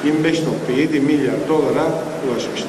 25.7 milyar dolara ulaşmıştır.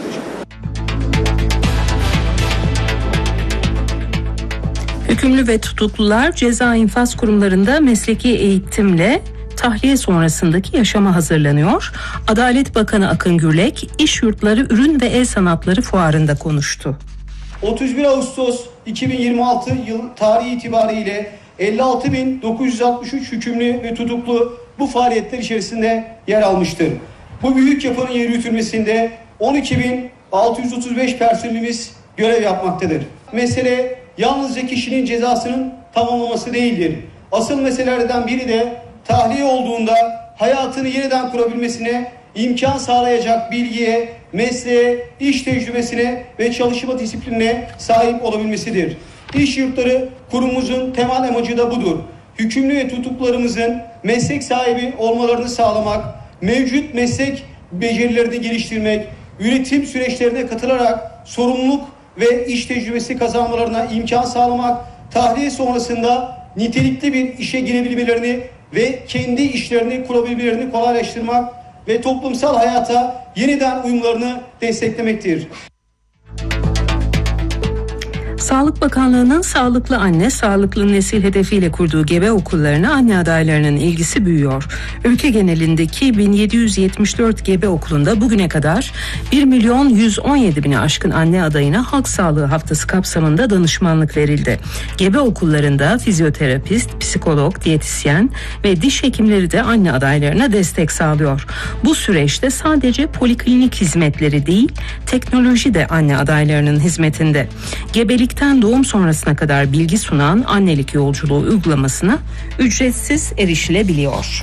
Hükümlü ve tutuklular ceza infaz kurumlarında mesleki eğitimle tahliye sonrasındaki yaşama hazırlanıyor. Adalet Bakanı Akın Gürlek, İş Yurtları Ürün ve El Sanatları Fuarı'nda konuştu. 31 Ağustos 2026 yıl tarihi itibariyle 56.963 hükümlü ve tutuklu bu faaliyetler içerisinde yer almıştır. Bu büyük yapının yürütülmesinde 12.635 personelimiz görev yapmaktadır. Mesele yalnızca kişinin cezasının tamamlaması değildir. Asıl meselelerden biri de tahliye olduğunda hayatını yeniden kurabilmesine imkan sağlayacak bilgiye, mesleğe, iş tecrübesine ve çalışma disiplinine sahip olabilmesidir. İş Yurtları kurumumuzun temel amacı da budur. Hükümlü ve tutuklularımızın meslek sahibi olmalarını sağlamak, mevcut meslek becerilerini geliştirmek, üretim süreçlerine katılarak sorumluluk ve iş tecrübesi kazanmalarına imkan sağlamak, tahliye sonrasında nitelikli bir işe girebilmelerini ve kendi işlerini kurabilmelerini kolaylaştırmak ve toplumsal hayata yeniden uyumlarını desteklemektir. Sağlık Bakanlığı'nın Sağlıklı Anne, Sağlıklı Nesil hedefiyle kurduğu gebe okullarına anne adaylarının ilgisi büyüyor. Ülke genelindeki 1774 gebe okulunda bugüne kadar 1.117.000'e aşkın anne adayına halk sağlığı haftası kapsamında danışmanlık verildi. Gebe okullarında fizyoterapist, psikolog, diyetisyen ve diş hekimleri de anne adaylarına destek sağlıyor. Bu süreçte sadece poliklinik hizmetleri değil, teknoloji de anne adaylarının hizmetinde. Gebelikten doğum sonrasına kadar bilgi sunan annelik yolculuğu uygulamasına ücretsiz erişilebiliyor.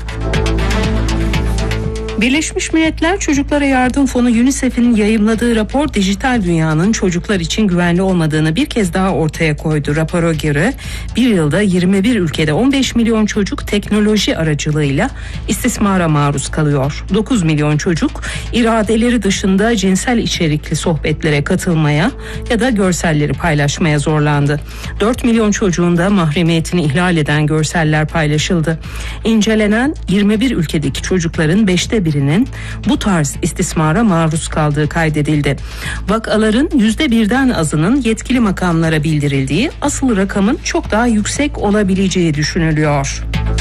Birleşmiş Milletler Çocuklara Yardım Fonu UNICEF'in yayımladığı rapor dijital dünyanın çocuklar için güvenli olmadığını bir kez daha ortaya koydu. Rapora göre bir yılda 21 ülkede 15 milyon çocuk teknoloji aracılığıyla istismara maruz kalıyor. 9 milyon çocuk iradeleri dışında cinsel içerikli sohbetlere katılmaya ya da görselleri paylaşmaya zorlandı. 4 milyon çocuğun da mahremiyetini ihlal eden görseller paylaşıldı. İncelenen 21 ülkedeki çocukların 5'te birinin bu tarz istismara maruz kaldığı kaydedildi. Vakaların %1'den azının yetkili makamlara bildirildiği, asıl rakamın çok daha yüksek olabileceği düşünülüyor.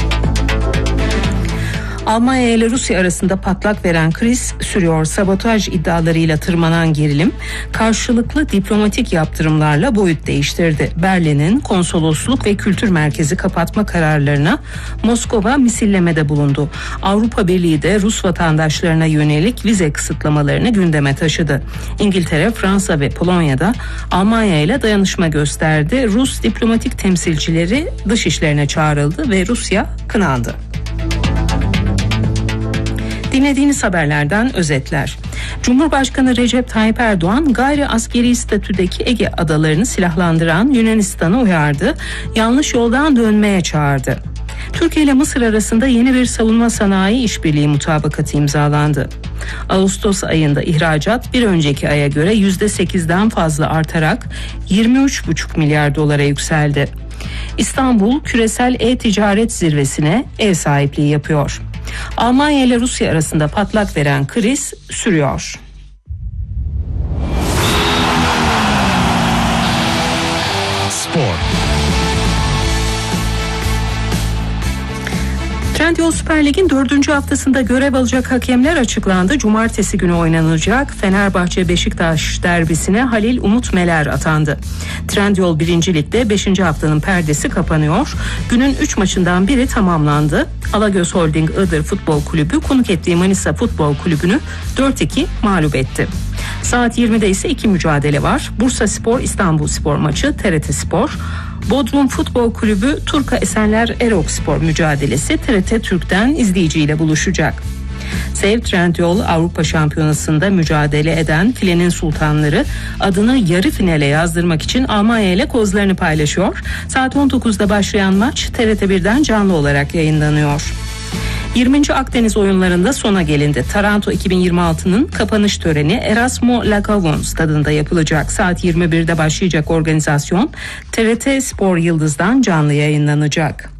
Almanya ile Rusya arasında patlak veren kriz sürüyor. Sabotaj iddialarıyla tırmanan gerilim karşılıklı diplomatik yaptırımlarla boyut değiştirdi. Berlin'in konsolosluk ve kültür merkezi kapatma kararlarına Moskova misillemede bulundu. Avrupa Birliği de Rus vatandaşlarına yönelik vize kısıtlamalarını gündeme taşıdı. İngiltere, Fransa ve Polonya'da Almanya ile dayanışma gösterdi. Rus diplomatik temsilcileri dışişlerine çağrıldı ve Rusya kınandı. Dinlediğiniz haberlerden özetler. Cumhurbaşkanı Recep Tayyip Erdoğan gayri askeri statüdeki Ege adalarını silahlandıran Yunanistan'ı uyardı, yanlış yoldan dönmeye çağırdı. Türkiye ile Mısır arasında yeni bir savunma sanayi işbirliği mutabakatı imzalandı. Ağustos ayında ihracat bir önceki aya göre %8'den fazla artarak 23,5 milyar dolara yükseldi. İstanbul küresel e-ticaret zirvesine ev sahipliği yapıyor. Almanya ile Rusya arasında patlak veren kriz sürüyor. Spor. Trendyol Süper Lig'in 4. haftasında görev alacak hakemler açıklandı. Cumartesi günü oynanacak Fenerbahçe-Beşiktaş derbisine Halil Umut Meler atandı. Trendyol 1. Lig'de 5. haftanın perdesi kapanıyor. Günün 3 maçından biri tamamlandı. Alagöz Holding Iğdır Futbol Kulübü konuk ettiği Manisa Futbol Kulübü'nü 4-2 mağlup etti. Saat 20'de ise 2 mücadele var. Bursaspor İstanbulspor maçı, TRT Spor. Bodrum Futbol Kulübü Turka Esenler Erokspor mücadelesi TRT Türk'ten izleyiciyle buluşacak. Sev Trendyol Avrupa Şampiyonası'nda mücadele eden Filenin Sultanları adını yarı finale yazdırmak için Almanya ile kozlarını paylaşıyor. Saat 19'da başlayan maç TRT1'den canlı olarak yayınlanıyor. 20. Akdeniz oyunlarında sona gelindi. Taranto 2026'nın kapanış töreni Erasmo Lagavon stadında yapılacak. Saat 21'de başlayacak organizasyon TRT Spor Yıldız'dan canlı yayınlanacak.